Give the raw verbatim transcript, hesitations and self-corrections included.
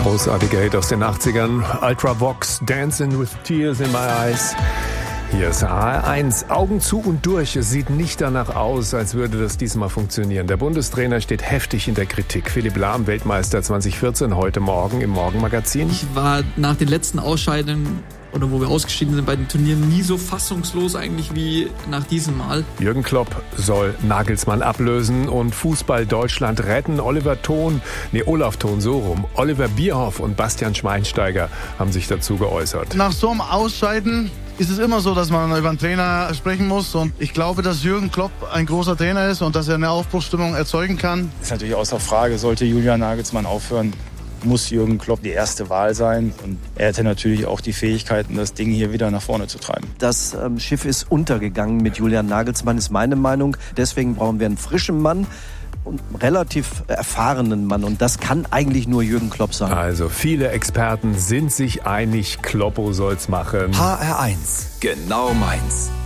Großartiger Hit aus den achtzigern. Ultravox, Dancing with Tears in My Eyes. Hier ist H R eins. Augen zu und durch. Es sieht nicht danach aus, als würde das diesmal funktionieren. Der Bundestrainer steht heftig in der Kritik. Philipp Lahm, Weltmeister zwanzig vierzehn, heute Morgen im Morgenmagazin. Ich war nach den letzten Ausscheiden oder wo wir ausgeschieden sind bei den Turnieren nie so fassungslos eigentlich wie nach diesem Mal. Jürgen Klopp soll Nagelsmann ablösen und Fußball Deutschland retten. Oliver Thon, nee Olaf Thon so rum, Oliver Bierhoff und Bastian Schweinsteiger haben sich dazu geäußert. Nach so einem Ausscheiden ist es immer so, dass man über einen Trainer sprechen muss. Und ich glaube, dass Jürgen Klopp ein großer Trainer ist und dass er eine Aufbruchsstimmung erzeugen kann. Ist natürlich außer Frage, sollte Julian Nagelsmann aufhören, muss Jürgen Klopp die erste Wahl sein. Und er hätte natürlich auch die Fähigkeiten, das Ding hier wieder nach vorne zu treiben. Das ähm, Schiff ist untergegangen mit Julian Nagelsmann, ist meine Meinung. Deswegen brauchen wir einen frischen Mann und einen relativ erfahrenen Mann. Und das kann eigentlich nur Jürgen Klopp sein. Also viele Experten sind sich einig, Kloppo soll's machen. H R eins, genau meins.